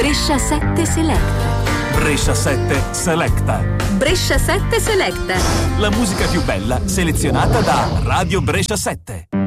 Brescia 7 Selecta. Brescia 7 Selecta. Brescia 7 Selecta. La musica più bella selezionata da Radio Brescia 7.